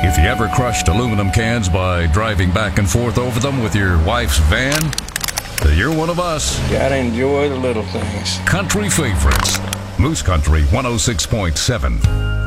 If you ever crushed aluminum cans by driving back and forth over them with your wife's van, you're one of us. Gotta enjoy the little things. Country favorites. Moose Country 106.7.